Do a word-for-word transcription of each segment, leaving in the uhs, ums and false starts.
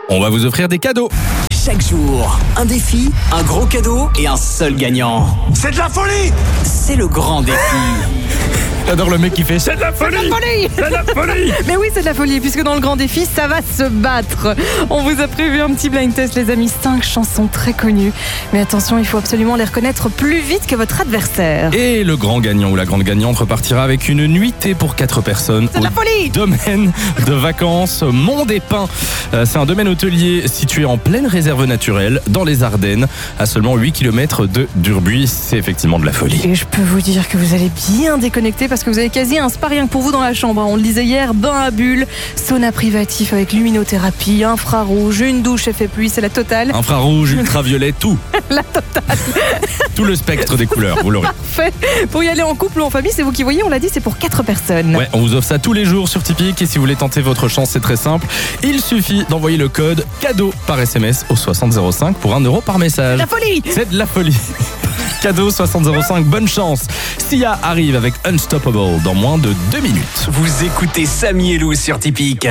On va vous offrir des cadeaux. Chaque jour, un défi, un gros cadeau et un seul gagnant. C'est de la folie! C'est le grand défi. J'adore le mec qui fait « C'est de la folie !» C'est de la folie. C'est de la folie. Mais oui, c'est de la folie, puisque dans le grand défi, ça va se battre. On vous a prévu un petit blind test, les amis. Cinq chansons très connues. Mais attention, il faut absolument les reconnaître plus vite que votre adversaire. Et le grand gagnant ou la grande gagnante repartira avec une nuitée pour quatre personnes C'est de la folie. domaine de vacances Mont des Pins. Euh, C'est un domaine hôtelier situé en pleine réserve naturelle dans les Ardennes, à seulement huit kilomètres de Durbuy. C'est effectivement de la folie. Et je peux vous dire que vous allez bien déconnecter parce que vous avez quasi un spa rien que pour vous dans la chambre. On le disait hier, bain à bulles, sauna privatif avec luminothérapie, infrarouge, une douche effet pluie, c'est la totale. Infrarouge, ultraviolet, tout. La totale. Tout le spectre des couleurs, vous l'aurez. Fait. Pour y aller en couple ou en famille, c'est vous qui voyez, on l'a dit, c'est pour quatre personnes. Ouais, on vous offre ça tous les jours sur Tipeee. Et si vous voulez tenter votre chance, c'est très simple. Il suffit d'envoyer le code cadeau par S M S au soixante zéro cinq pour un euro par message. La folie. C'est de la folie. Cadeau soixante zéro cinq, bonne chance. Sia arrive avec Unstoppable dans moins de deux minutes. Vous écoutez Samy et Lou sur Typique.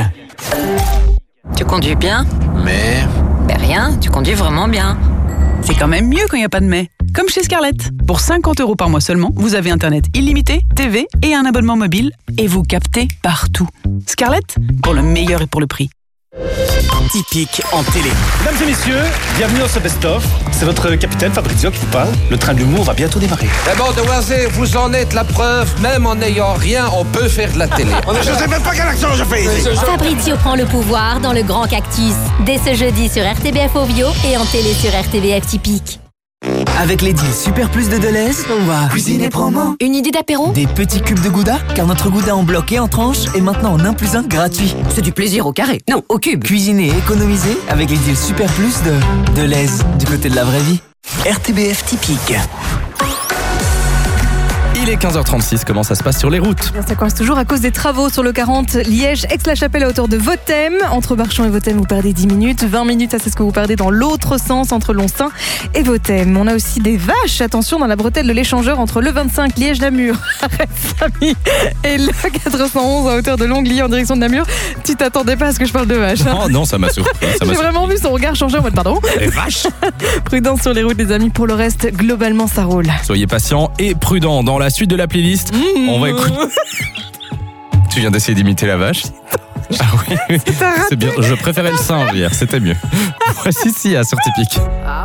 Tu conduis bien? Mais... Ben rien, tu conduis vraiment bien. C'est quand même mieux quand il n'y a pas de mais. Comme chez Scarlett. Pour cinquante euros par mois seulement, vous avez Internet illimité, T V et un abonnement mobile. Et vous captez partout. Scarlett, pour le meilleur et pour le prix. Typique en télé. Mesdames et messieurs, bienvenue dans ce best-of. C'est votre capitaine Fabrizio qui vous parle. Le train de l'humour va bientôt démarrer. D'abord, Devoisé, vous en êtes la preuve. Même en n'ayant rien, on peut faire de la télé. Je sais même pas quel accent je fais ici. Fabrizio prend le pouvoir dans le Grand Cactus. Dès ce jeudi sur R T B F Ovio et en télé sur R T B F Typique. Avec les deals Super Plus de Deleuze, on va cuisiner promo. Une idée d'apéro? Des petits cubes de gouda, car notre gouda en bloc et en tranche est maintenant en un plus un gratuit. C'est du plaisir au carré, non, au cube. Cuisiner et économiser avec les deals Super Plus de Deleuze, du côté de la vraie vie. R T B F Typique. Il est quinze heures trente-six, comment ça se passe sur les routes? Ça coince toujours à cause des travaux sur le quarante Liège-Aix-la-Chapelle à hauteur de Vothème. Entre Barchon et Vothème, vous perdez dix minutes. vingt minutes, ça c'est ce que vous perdez dans l'autre sens entre Lonsin et Vothème. On a aussi des vaches, attention, dans la bretelle de l'échangeur entre le vingt-cinq Liège-Namur, arrête Samy, et le quatre cent onze à hauteur de Longely en direction de Namur. Tu t'attendais pas à ce que je parle de vaches, hein? Oh non, ça m'a surpris. ça m'a J'ai vraiment vu son regard changer en mode pardon. Les vaches. Prudence sur les routes, les amis. Pour le reste, globalement, ça roule. Soyez patients et prudents. Dans la suite de la playlist, mmh. on va écouter... Tu viens d'essayer d'imiter la vache? Ah oui, oui. C'est bien. Je préférais le singe hier, c'était mieux. Voici Sia sur Typique.